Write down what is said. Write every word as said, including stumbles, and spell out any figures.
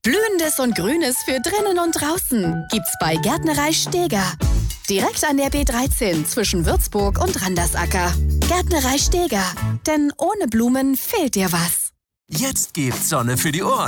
Blühendes und Grünes für drinnen und draußen gibt's bei Gärtnerei Steger. Direkt an der B dreizehn zwischen Würzburg und Randersacker. Gärtnerei Steger. Denn ohne Blumen fehlt dir was. Jetzt gibt's Sonne für die Ohren.